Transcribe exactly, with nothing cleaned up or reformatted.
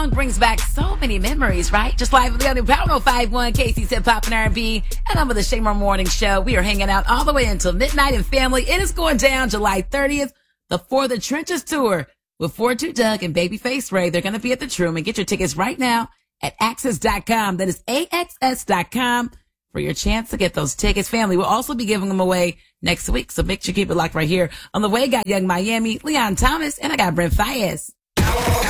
song brings back so many memories, right? Just live on the Power oh five one, Casey's Hip Hop and R and B, and I'm with the Shamer Morning Show. We are hanging out all the way until midnight, and family, it is going down July thirtieth, the For the Trenches Tour with four two Doug and Babyface Ray. They're going to be at the Truman. Get your tickets right now at axs dot com. That is A X S dot com for your chance to get those tickets. Family, we'll also be giving them away next week, so make sure you keep it locked right here. On the way, got Young Miami, Leon Thomas, and I got Brent Fayez.